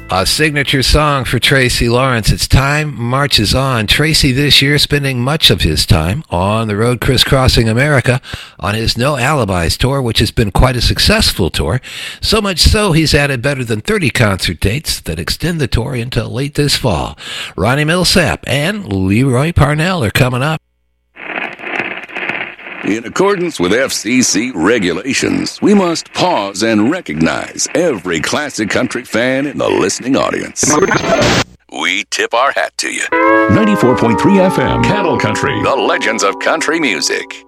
A signature song for Tracy Lawrence. It's Time Marches On. Tracy this year spending much of his time on the road crisscrossing America on his No Alibis tour, which has been quite a successful tour. So much so, he's added better than 30 concert dates that extend the tour until late this fall. Ronnie Milsap and Leroy Parnell are coming up. In accordance with FCC regulations, we must pause and recognize every classic country fan in the listening audience. We tip our hat to you. 94.3 FM, Cattle Country. The legends of country music.